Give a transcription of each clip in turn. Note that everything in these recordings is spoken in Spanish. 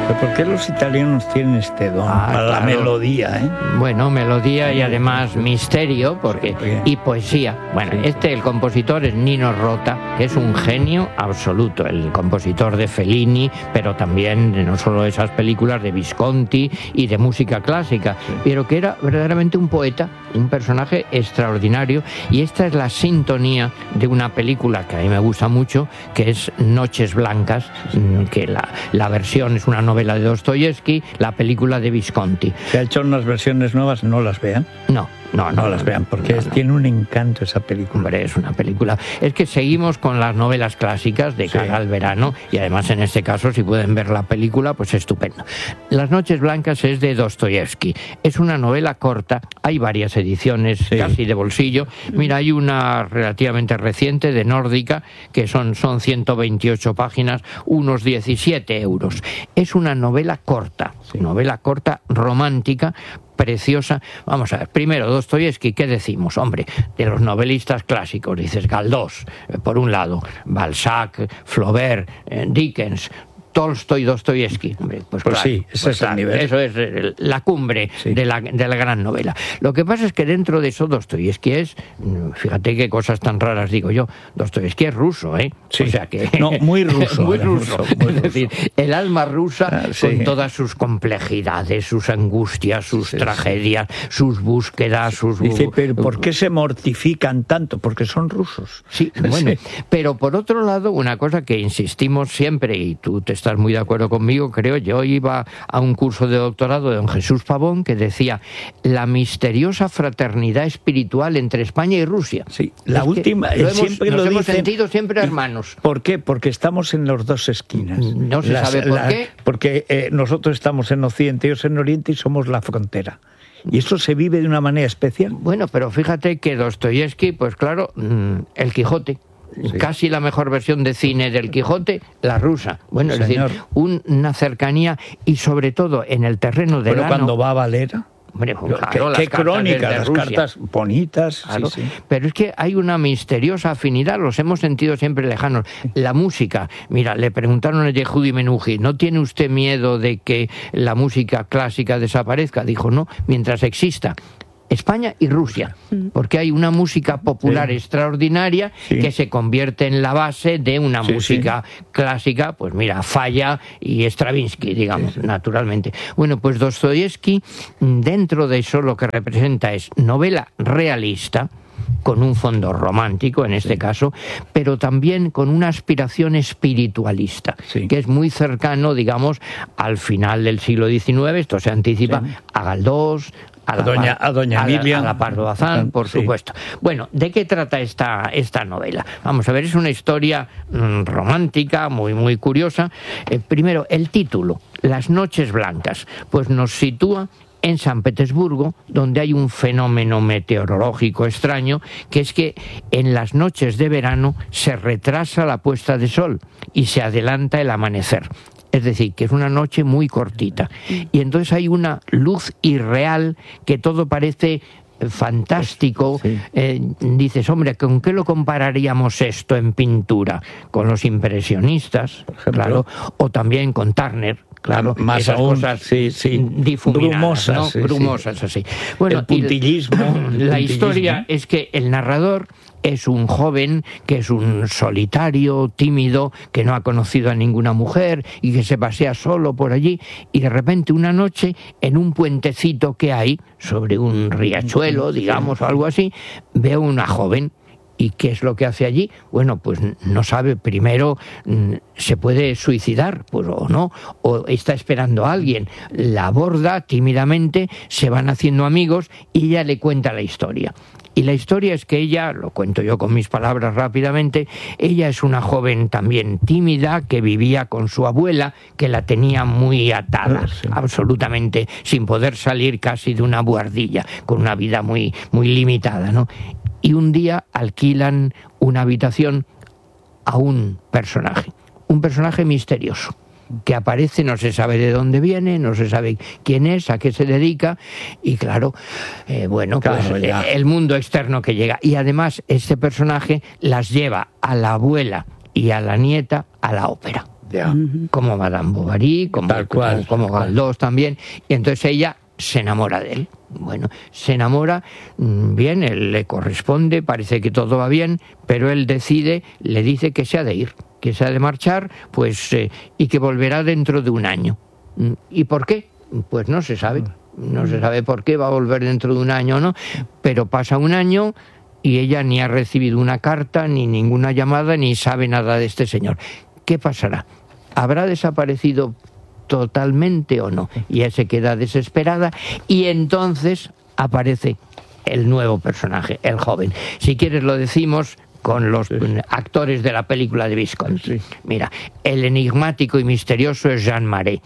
¿Pero por qué los italianos tienen este don para la melodía, eh? Bueno, melodía y además misterio, porque y poesía. Bueno, el compositor es Nino Rota, que es un genio absoluto, el compositor de Fellini, pero también de no solo esas películas de Visconti y de música clásica, pero que era verdaderamente un poeta, un personaje extraordinario. Y esta es la sintonía de una película que a mí me gusta mucho, que es Noches Blancas, que la versión es una novela de Dostoyevsky, la película de Visconti. ¿Se ha hecho unas versiones nuevas? ¿No las vean? No las vean, porque tiene un encanto esa película. Hombre, es una película. Es que seguimos con las novelas clásicas de cara al verano, y además en este caso, si pueden ver la película, pues estupendo. Las Noches Blancas es de Dostoyevsky. Es una novela corta, hay varias ediciones casi de bolsillo. Mira, hay una relativamente reciente de Nórdica, que son 128 páginas, unos 17 euros. Es una novela corta romántica, preciosa. Vamos a ver, primero, Dostoyevsky, ¿qué decimos? Hombre, de los novelistas clásicos, dices Galdós, por un lado, Balzac, Flaubert, Dickens, Tolstoy, Dostoyevsky. Pues claro, sí, ese es el nivel. Eso es la cumbre de la gran novela. Lo que pasa es que dentro de eso Dostoyevsky es, fíjate qué cosas tan raras digo yo, Dostoyevsky es ruso, ¿eh? Sí. O sea que no, muy ruso. muy ruso. Es decir, el alma rusa con todas sus complejidades, sus angustias, sus tragedias, sus búsquedas, sus... Dice, pero ¿por qué se mortifican tanto? Porque son rusos. Sí, bueno, pero por otro lado, una cosa que insistimos siempre, y tú te estás muy de acuerdo conmigo, creo. Yo iba a un curso de doctorado de don Jesús Pavón que decía la misteriosa fraternidad espiritual entre España y Rusia. Sí, la última, siempre lo dicen. Hemos sentido siempre hermanos. ¿Por qué? Porque estamos en las dos esquinas. No se sabe por qué. Porque nosotros estamos en Occidente, ellos en Oriente, y somos la frontera. Y eso se vive de una manera especial. Bueno, pero fíjate que Dostoyevsky, pues claro, El Quijote. Casi la mejor versión de cine del Quijote, la rusa. Bueno, es decir, una cercanía, y sobre todo en el terreno del Pero cuando va a Valera, hombre, claro, qué crónicas, las cartas bonitas. Claro. Pero es que hay una misteriosa afinidad, los hemos sentido siempre lejanos. La música, mira, le preguntaron a Yehudi Menuhin, ¿no tiene usted miedo de que la música clásica desaparezca? Dijo, no, mientras exista España y Rusia, porque hay una música popular extraordinaria que se convierte en la base de una música clásica, pues mira, Falla y Stravinsky, digamos, naturalmente. Bueno, pues Dostoyevsky, dentro de eso lo que representa es novela realista, con un fondo romántico en este caso, pero también con una aspiración espiritualista, que es muy cercano, digamos, al final del siglo XIX, esto se anticipa a Galdós, a doña Emilia, a la Pardo Bazán, por supuesto. Bueno, ¿de qué trata esta novela? Vamos a ver, es una historia romántica, muy, muy curiosa. Primero, el título, Las Noches Blancas, pues nos sitúa en San Petersburgo, donde hay un fenómeno meteorológico extraño, que es que en las noches de verano se retrasa la puesta de sol y se adelanta el amanecer. Es decir, que es una noche muy cortita. Y entonces hay una luz irreal, que todo parece fantástico. Dices, hombre, ¿con qué lo compararíamos esto en pintura? Con los impresionistas, claro, o también con Turner. Claro, más esas aún, cosas difuminadas, brumosas, ¿no? Brumosas, así. Bueno, el puntillismo. La historia es que el narrador es un joven que es un solitario, tímido, que no ha conocido a ninguna mujer y que se pasea solo por allí, y de repente una noche, en un puentecito que hay sobre un riachuelo, digamos, o algo así, ve a una joven. ¿Y qué es lo que hace allí? Bueno, pues no sabe. Primero, se puede suicidar, pues o no, o está esperando a alguien. La aborda tímidamente, se van haciendo amigos y ella le cuenta la historia. Y la historia es que ella, lo cuento yo con mis palabras rápidamente, ella es una joven también tímida que vivía con su abuela, que la tenía muy atada, absolutamente, sin poder salir casi de una buhardilla, con una vida muy, muy limitada, ¿no? Y un día alquilan una habitación a un personaje misterioso, que aparece, no se sabe de dónde viene, no se sabe quién es, a qué se dedica, y claro, el mundo externo que llega. Y además este personaje las lleva a la abuela y a la nieta a la ópera. Ya. como Madame Bovary, como Galdós también, y entonces ella se enamora de él. Bueno, se enamora, bien, él le corresponde, parece que todo va bien, pero él le dice que se ha de ir, que se ha de marchar, pues, y que volverá dentro de un año. ¿Y por qué? Pues no se sabe. No se sabe por qué va a volver dentro de un año o no, pero pasa un año y ella ni ha recibido una carta, ni ninguna llamada, ni sabe nada de este señor. ¿Qué pasará? ¿Habrá desaparecido totalmente o no? Y ella se queda desesperada y entonces aparece el nuevo personaje, el joven. Si quieres lo decimos con los actores de la película de Visconti. Mira, el enigmático y misterioso es Jean Marais,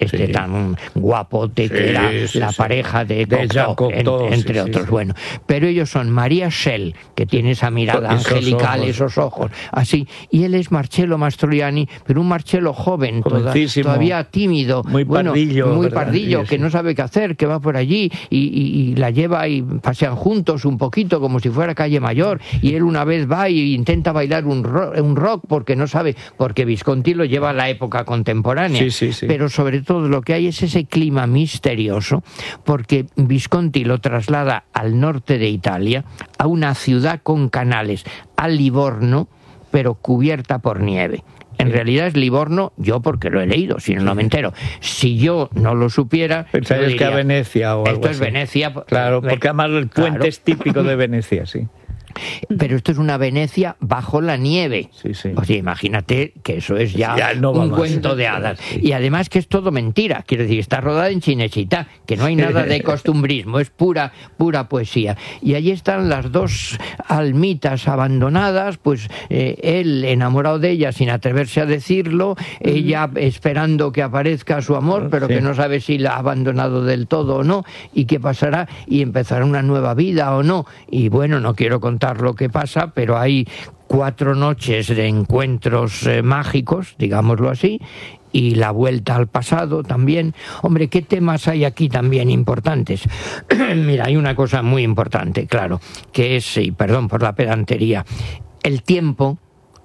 tan guapote que era la pareja de Cocteau, entre otros. Bueno, pero ellos son Maria Schell, que tiene esa mirada angelical, esos ojos, así, y él es Marcello Mastroianni, pero un Marcello joven, todavía tímido, muy pardillo, que no sabe qué hacer, que va por allí y la lleva y pasean juntos un poquito, como si fuera calle mayor, y él una vez va y intenta bailar un rock porque no sabe, porque Visconti lo lleva a la época contemporánea, pero sobre todo lo que hay es ese clima misterioso, porque Visconti lo traslada al norte de Italia, a una ciudad con canales, a Livorno, pero cubierta por nieve. En realidad es Livorno, yo porque lo he leído, si no me entero. Si yo no lo supiera... Pensarías que a Venecia o algo esto así. Es Venecia. Claro, porque además el puente es típico de Venecia, sí. Pero esto es una Venecia bajo la nieve. O sea, imagínate que eso es ya un cuento de hadas. Y además que es todo mentira. Quiero decir, está rodada en Cinecittà, que no hay nada de costumbrismo, es pura poesía. Y allí están las dos almitas abandonadas, pues él enamorado de ella sin atreverse a decirlo, ella esperando que aparezca su amor, pero que no sabe si la ha abandonado del todo o no, y qué pasará, y empezará una nueva vida o no. Y bueno, no quiero contar lo que pasa, pero hay 4 noches de encuentros mágicos, digámoslo así, y la vuelta al pasado también. Hombre, ¿qué temas hay aquí también importantes? Mira, hay una cosa muy importante, claro, que es, y perdón por la pedantería, el tiempo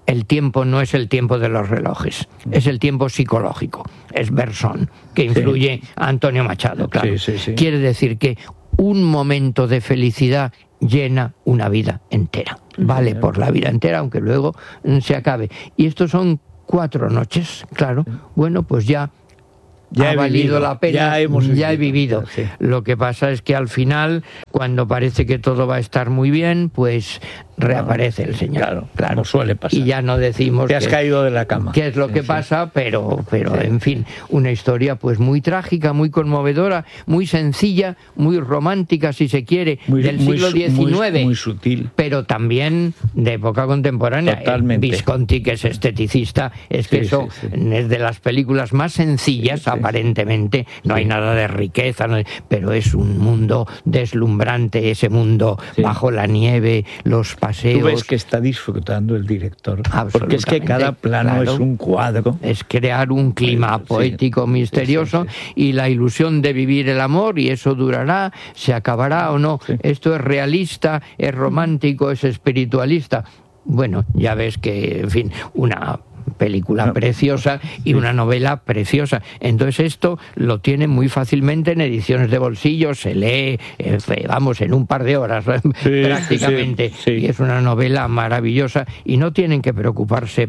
no es el tiempo de los relojes, es el tiempo psicológico, es Bersón, que influye a Antonio Machado, claro. Quiere decir que un momento de felicidad llena una vida entera, vale por la vida entera, aunque luego se acabe. Y estos son 4 noches, claro. Bueno, pues ya ha valido la pena, ya he vivido. Lo que pasa es que al final, cuando parece que todo va a estar muy bien, pues reaparece el señor. Claro, como suele pasar. Y ya no decimos te has caído de la cama. Qué es lo que pasa, pero en fin, una historia pues muy trágica, muy conmovedora, muy sencilla, muy romántica, si se quiere, del siglo XIX. Muy sutil. Pero también de época contemporánea. Totalmente. Visconti, que es esteticista, es que eso es de las películas más sencillas, aparentemente, no hay nada de riqueza, pero es un mundo deslumbrante, ese mundo bajo la nieve, los paseos. Tú ves que está disfrutando el director, porque es que cada plano es un cuadro. Es crear un clima poético, misterioso, y la ilusión de vivir el amor, y eso durará, se acabará o no. Esto es realista, es romántico, es espiritualista. Bueno, ya ves que, en fin, una película preciosa y una novela preciosa. Entonces esto lo tiene muy fácilmente en ediciones de bolsillo, se lee, vamos, en un par de horas prácticamente. Y es una novela maravillosa y no tienen que preocuparse,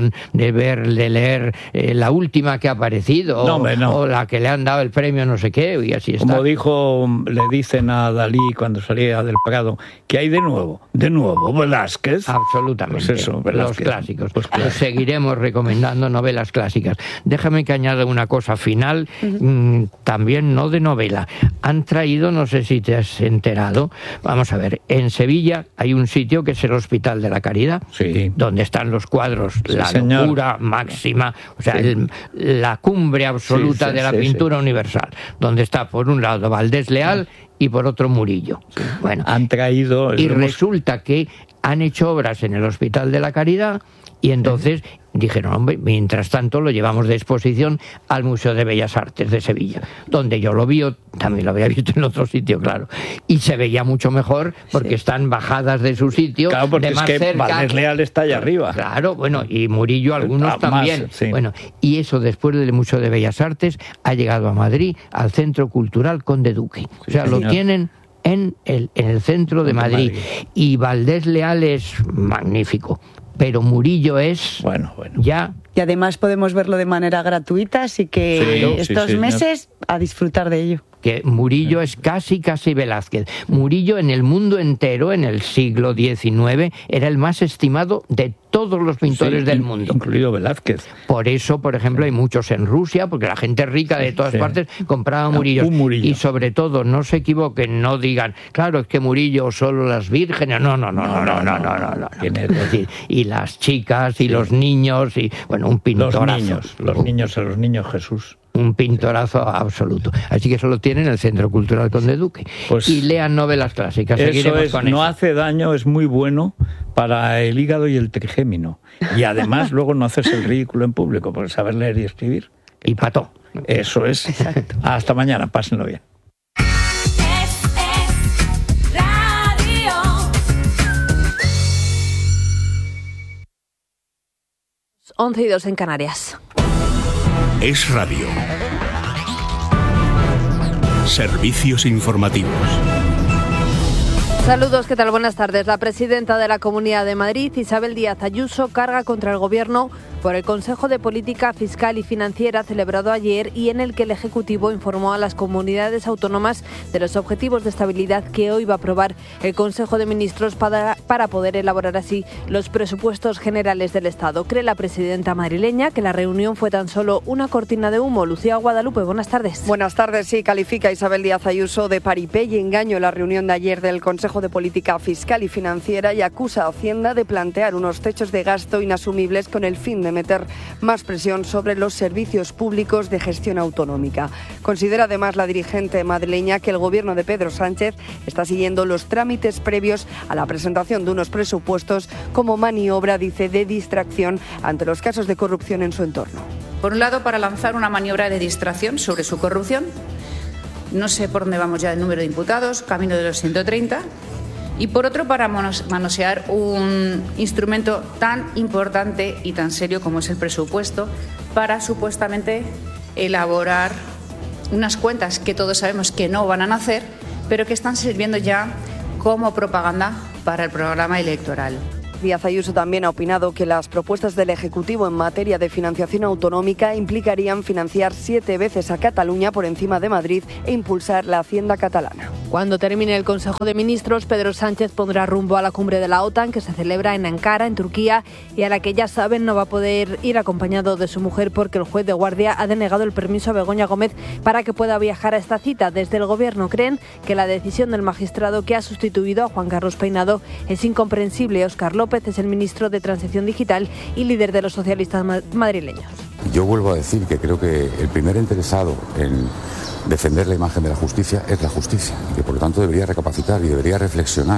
de leer la última que ha aparecido o la que le han dado el premio no sé qué, y así está. Como le dicen a Dalí cuando salía del Prado, que hay de nuevo, Velázquez. Absolutamente. Pues eso, los clásicos. Pues claro. Seguiremos recomendando novelas clásicas. Déjame que añada una cosa final, también no de novela. Han traído, no sé si te has enterado, vamos a ver, en Sevilla hay un sitio que es el Hospital de la Caridad, donde están los cuadros, la locura máxima, o sea, la cumbre absoluta de la pintura universal, donde está por un lado Valdés Leal y por otro Murillo. Bueno, han traído... Y resulta que han hecho obras en el Hospital de la Caridad y entonces Dijeron, hombre, mientras tanto lo llevamos de exposición al Museo de Bellas Artes de Sevilla, donde yo lo vi, también lo había visto en otro sitio, claro, y se veía mucho mejor porque están bajadas de su sitio. Claro, porque de es más que cerca. Valdés Leal está allá arriba. Claro, bueno, y Murillo algunos también. Sí. Bueno, y eso después del Museo de Bellas Artes ha llegado a Madrid, al Centro Cultural Conde Duque. O sea, lo tienen en el centro de Madrid. Y Valdés Leal es magnífico, pero Murillo es bueno. ya... Y además podemos verlo de manera gratuita, así que estos meses a disfrutar de ello. Que Murillo es casi Velázquez. Murillo en el mundo entero, en el siglo XIX, era el más estimado de todos los pintores del mundo. Incluido Velázquez. Por eso, por ejemplo, hay muchos en Rusia, porque la gente rica de todas partes compraba Murillo. Y sobre todo, no se equivoquen, no digan, claro, es que Murillo solo las vírgenes. No. Es decir, y las chicas, y los niños, y bueno, un pintorazo. Los niños Jesús. Un pintorazo absoluto. Así que eso lo tiene en el Centro Cultural Conde Duque. Pues y lean novelas clásicas. Eso no hace daño, es muy bueno para el hígado y el trigémino. Y además luego no haces el ridículo en público, porque saber leer y escribir. Y pató. Eso es. Exacto. Hasta mañana, pásenlo bien. 11:02 en Canarias. Es Radio. Servicios informativos. Saludos, ¿qué tal? Buenas tardes. La presidenta de la Comunidad de Madrid, Isabel Díaz Ayuso, carga contra el Gobierno por el Consejo de Política Fiscal y Financiera celebrado ayer y en el que el Ejecutivo informó a las comunidades autónomas de los objetivos de estabilidad que hoy va a aprobar el Consejo de Ministros para poder elaborar así los presupuestos generales del Estado. Cree la presidenta madrileña que la reunión fue tan solo una cortina de humo. Lucía Guadalupe, buenas tardes. Buenas tardes. Sí, califica Isabel Díaz Ayuso de paripé y engaño la reunión de ayer del Consejo de Política Fiscal y Financiera y acusa a Hacienda de plantear unos techos de gasto inasumibles con el fin de meter más presión sobre los servicios públicos de gestión autonómica. Considera además la dirigente madrileña que el gobierno de Pedro Sánchez está siguiendo los trámites previos a la presentación de unos presupuestos como maniobra, dice, de distracción ante los casos de corrupción en su entorno. Por un lado, para lanzar una maniobra de distracción sobre su corrupción. No sé por dónde vamos ya el número de imputados, camino de los 130. Y por otro, para manosear un instrumento tan importante y tan serio como es el presupuesto, para supuestamente elaborar unas cuentas que todos sabemos que no van a nacer, pero que están sirviendo ya como propaganda para el programa electoral. Díaz Ayuso también ha opinado que las propuestas del Ejecutivo en materia de financiación autonómica implicarían financiar 7 veces a Cataluña por encima de Madrid e impulsar la hacienda catalana. Cuando termine el Consejo de Ministros, Pedro Sánchez pondrá rumbo a la cumbre de la OTAN que se celebra en Ankara, en Turquía, y a la que ya saben no va a poder ir acompañado de su mujer porque el juez de guardia ha denegado el permiso a Begoña Gómez para que pueda viajar a esta cita. Desde el Gobierno creen que la decisión del magistrado que ha sustituido a Juan Carlos Peinado es incomprensible. Óscar López es el ministro de Transición Digital y líder de los socialistas madrileños. Yo vuelvo a decir que creo que el primer interesado en defender la imagen de la justicia es la justicia y que por lo tanto debería recapacitar y debería reflexionar,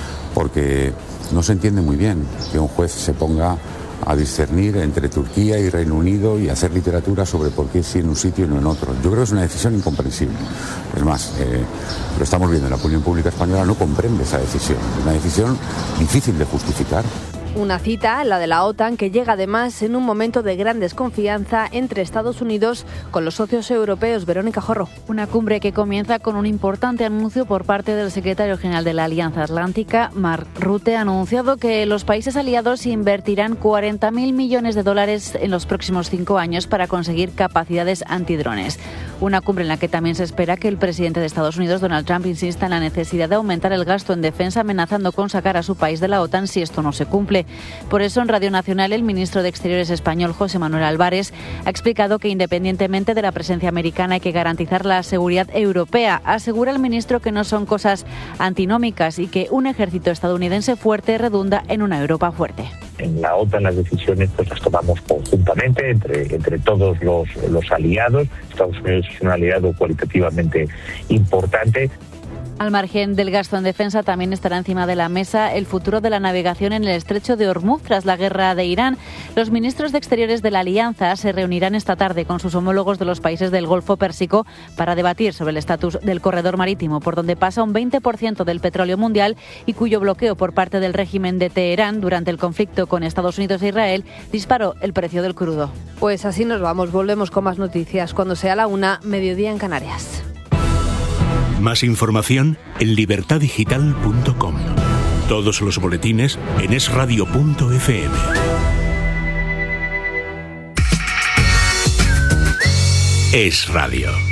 porque no se entiende muy bien que un juez se ponga a discernir entre Turquía y Reino Unido y hacer literatura sobre por qué sí en un sitio y no en otro. Yo creo que es una decisión incomprensible. Es más, lo estamos viendo, la opinión pública española no comprende esa decisión. Es una decisión difícil de justificar. Una cita, la de la OTAN, que llega además en un momento de gran desconfianza entre Estados Unidos con los socios europeos. Verónica Jorro. Una cumbre que comienza con un importante anuncio por parte del secretario general de la Alianza Atlántica, Mark Rutte. Ha anunciado que los países aliados invertirán 40.000 millones de dólares en los próximos 5 años para conseguir capacidades antidrones. Una cumbre en la que también se espera que el presidente de Estados Unidos, Donald Trump, insista en la necesidad de aumentar el gasto en defensa, amenazando con sacar a su país de la OTAN si esto no se cumple. Por eso, en Radio Nacional, el ministro de Exteriores español, José Manuel Álvarez, ha explicado que independientemente de la presencia americana hay que garantizar la seguridad europea. Asegura el ministro que no son cosas antinómicas y que un ejército estadounidense fuerte redunda en una Europa fuerte. En la OTAN las decisiones pues las tomamos conjuntamente entre todos los aliados. Estados Unidos es un aliado cualitativamente importante. Al margen del gasto en defensa, también estará encima de la mesa el futuro de la navegación en el estrecho de Hormuz tras la guerra de Irán. Los ministros de Exteriores de la Alianza se reunirán esta tarde con sus homólogos de los países del Golfo Pérsico para debatir sobre el estatus del corredor marítimo, por donde pasa un 20% del petróleo mundial y cuyo bloqueo por parte del régimen de Teherán durante el conflicto con Estados Unidos e Israel disparó el precio del crudo. Pues así nos vamos, volvemos con más noticias cuando sea la 1, mediodía en Canarias. Más información en libertadigital.com. Todos los boletines en esradio.fm. Es Radio.